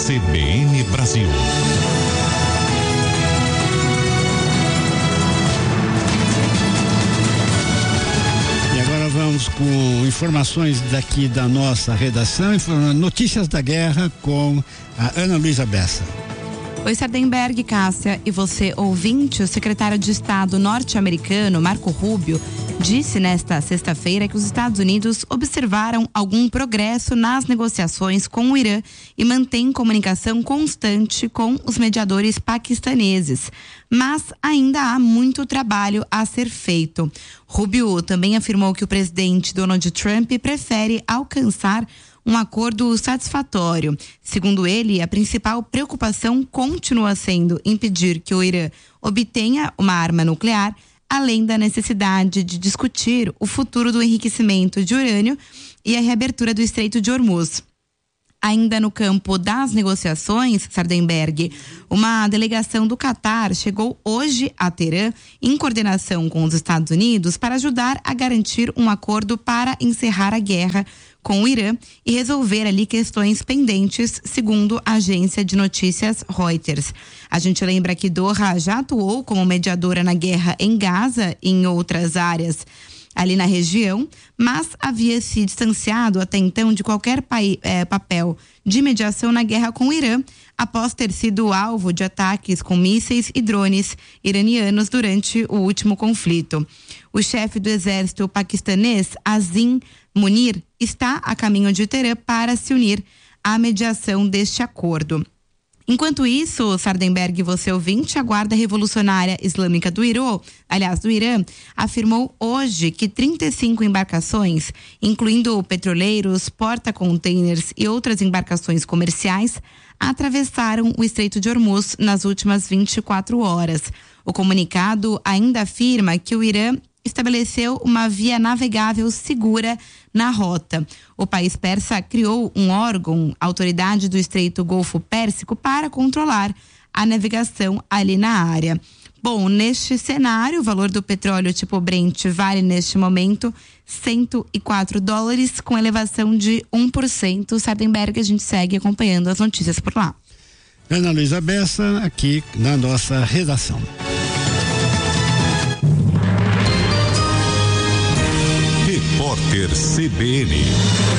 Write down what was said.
CBN Brasil. Vamos com informações daqui da nossa redação, notícias da guerra com a Ana Luísa Bessa. Oi, Sardenberg, Cássia e você, ouvinte. O secretário de Estado norte-americano, Marco Rubio, disse nesta sexta-feira que os Estados Unidos observaram algum progresso nas negociações com o Irã e mantém comunicação constante com os mediadores paquistaneses. Mas ainda há muito trabalho a ser feito. Rubio também afirmou que o presidente Donald Trump prefere alcançar um acordo satisfatório. Segundo ele, a principal preocupação continua sendo impedir que o Irã obtenha uma arma nuclear, além da necessidade de discutir o futuro do enriquecimento de urânio e a reabertura do Estreito de Hormuz. Ainda no campo das negociações, Sardenberg, uma delegação do Catar chegou hoje a Teherã em coordenação com os Estados Unidos para ajudar a garantir um acordo para encerrar a guerra com o Irã e resolver ali questões pendentes, segundo a agência de notícias Reuters. A gente lembra que Doha já atuou como mediadora na guerra em Gaza e em outras áreas ali na região, mas havia se distanciado até então de qualquer papel de mediação na guerra com o Irã, após ter sido alvo de ataques com mísseis e drones iranianos durante o último conflito. O chefe do exército paquistanês, Azim Munir, está a caminho de Teherã para se unir à mediação deste acordo. Enquanto isso, Sardenberg, você ouvinte, a Guarda Revolucionária Islâmica do Irã, afirmou hoje que 35 embarcações, incluindo petroleiros, porta-containers e outras embarcações comerciais, atravessaram o Estreito de Hormuz nas últimas 24 horas. O comunicado ainda afirma que o Irã estabeleceu uma via navegável segura na rota. O país persa criou um órgão, Autoridade do Estreito Golfo Pérsico, para controlar a navegação ali na área. Bom, neste cenário, o valor do petróleo tipo Brent vale neste momento $104, com elevação de 1%. Sardenberg, a gente segue acompanhando as notícias por lá. Ana Luísa Bessa, aqui na nossa redação. Repórter CBN.